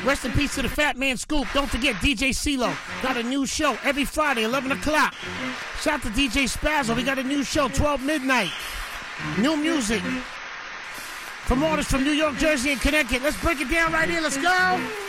Rest in peace to the Fat Man Scoop. Don't forget DJ CeeLo got a new show every Friday, 11 o'clock. Shout out to DJ Spazzo. We got a new show, 12 midnight. New music from artists from New York, Jersey, and Connecticut. Let's break it down right here. Let's go.